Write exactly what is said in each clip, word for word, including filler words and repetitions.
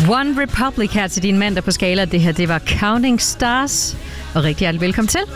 One Republic her til din mandag på Skala. Det her, det var Counting Stars. Og rigtig hjertelig velkommen til.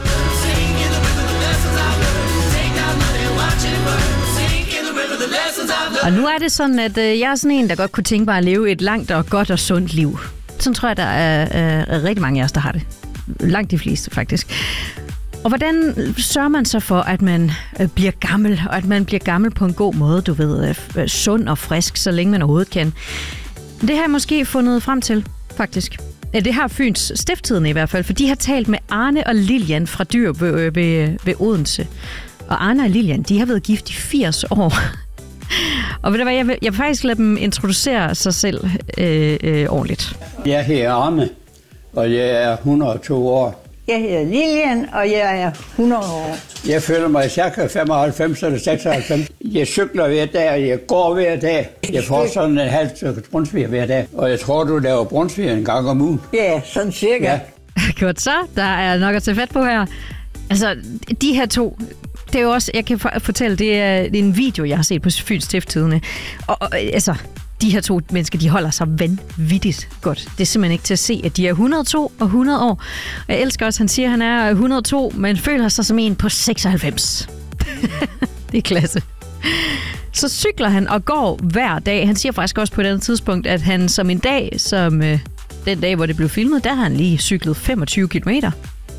Og nu er det sådan, at øh, jeg er sådan en, der godt kunne tænke mig at leve et langt og godt og sundt liv. Sådan tror jeg, der er, er, er rigtig mange af os, der har det. Langt de fleste, faktisk. Og hvordan sørger man så for, at man øh, bliver gammel, og at man bliver gammel på en god måde, du ved, øh, sund og frisk, så længe man overhovedet kan? Det har jeg måske fundet frem til, faktisk. Ja, det har Fyns Stiftstidende i hvert fald, for de har talt med Arne og Lilian fra Dyr ved, ved, ved Odense. Og Arne og Lilian, de har været gift i firs år. Og ved du hvad, jeg vil, jeg vil faktisk lade dem introducere sig selv øh, øh, ordentligt. Jeg hedder Arne, og jeg er et hundrede og to år. Jeg hedder Lilian, og jeg er hundrede år. Jeg føler mig cirka femoghalvfems eller seksoghalvfems. Jeg cykler hver dag, og jeg går hver dag. Jeg får sådan en halv stykke brunsviger hver dag. Og jeg tror, du laver brunsviger en gang om ugen. Ja, sådan cirka. Ja. Godt så, der er nok at tage fat på her. Altså, de her to, det er jo også, jeg kan fortælle, det er, det er en video, jeg har set på Fyns Stiftstidende. Og, og altså, de her to mennesker, de holder sig vanvittigt godt. Det er simpelthen ikke til at se, at de er et hundrede og to og hundrede år. Og jeg elsker også, han siger, at han er et hundrede og to, men føler sig som en på seksoghalvfems. Det er klasse. Så cykler han og går hver dag. Han siger faktisk også på et andet tidspunkt, at han som en dag, som øh, den dag, hvor det blev filmet, der har han lige cyklet femogtyve kilometer.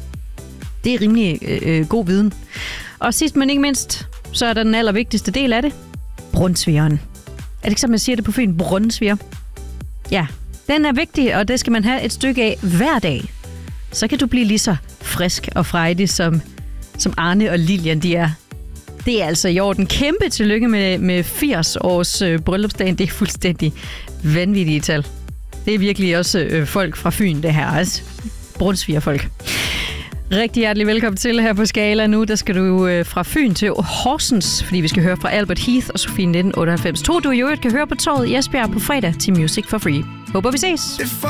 Det er rimelig øh, god viden. Og sidst, men ikke mindst, så er der den allervigtigste del af det. Brunsvigeren. Er det ikke som man siger det på Fyn? Brunsviger. Ja, den er vigtig, og det skal man have et stykke af hver dag. Så kan du blive lige så frisk og frejdig, som, som Arne og Lilian de er. Det er altså i orden. Kæmpe tillykke med, med firs års øh, bryllupsdagen. Det er fuldstændig vanvittige tal. Det er virkelig også øh, folk fra Fyn, det her. Altså, brunsvigerfolk. Rigtig hjertelig velkommen til her på Skala. Nu der skal du øh, fra Fyn til Horsens, fordi vi skal høre fra Albert Heath og Sofie nitten otteoghalvfems. To du i øvrigt kan høre på Torvet i Esbjerg på fredag til Music for Free. Håber vi ses!